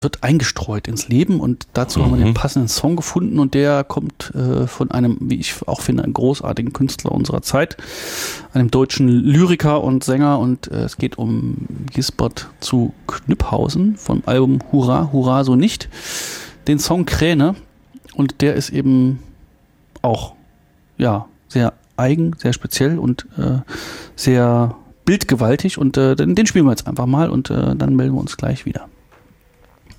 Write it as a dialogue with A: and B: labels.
A: wird eingestreut ins Leben und dazu haben wir den passenden Song gefunden und der kommt von einem, wie ich auch finde, einem großartigen Künstler unserer Zeit, einem deutschen Lyriker und Sänger und es geht um Gisbert zu Knyphausen vom Album Hurra, Hurra so nicht, den Song Kräne und der ist eben auch ja sehr eigen, sehr speziell und sehr bildgewaltig und den spielen wir jetzt einfach mal und dann melden wir uns gleich wieder.